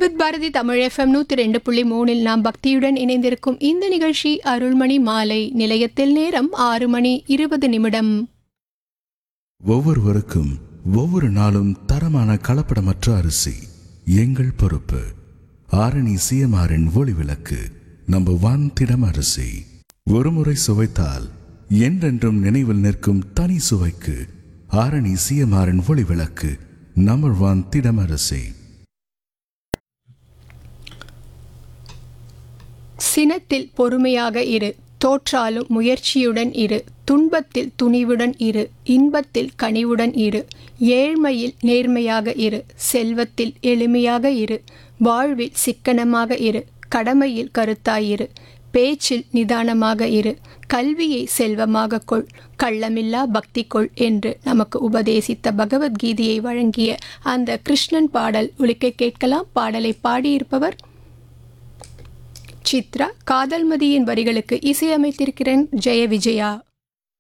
Vividh Bharathi Tamil FM 102.3 நாம் பக்தியுடன் இணைந்திருக்கும் இந்த நிகழ்ச்சி அருள்மணி மாலை. நிலையத்தில் நேரம் 6:20. ஒவ்வொருவருக்கும் ஒவ்வொரு நாளும் தரமான கலப்படமற்ற அரிசி எங்கள் பொறுப்பு. ஆரணி சிஎம்ஆரின் ஒளி விளக்கு நம்பர் 1 திடம் அரிசி. ஒருமுறை சுவைத்தால் என்றென்றும் நினைவில் நிற்கும் தனி சுவைக்கு ஆரணி சிஎம்ஆரின் ஒளி விளக்கு நம்பர் 1 திடம் அரிசி. சினத்தில் பொறுமையாக இரு, தோற்றாலும் முயற்சியுடன் இரு, துன்பத்தில் துணிவுடன் இரு, இன்பத்தில் கனிவுடன் இரு, ஏழ்மையில் நேர்மையாக இரு, செல்வத்தில் எளிமையாக இரு, வாழ்வில் சிக்கனமாக இரு, கடமையில் கருத்தாயிரு, பேச்சில் நிதானமாக இரு, கல்வியை செல்வமாக கொள், கள்ளமில்லா பக்தி கொள் என்று நமக்கு உபதேசித்த பகவத்கீதையை வழங்கிய அந்த கிருஷ்ணன் பாடல் ஒலிக்க கேட்கலாம். பாடலை பாடியிருப்பவர் சித்ரா. காதல்மதியின் வரிகளுக்கு இசையமைத்திருக்கிறேன் ஜெய விஜயா.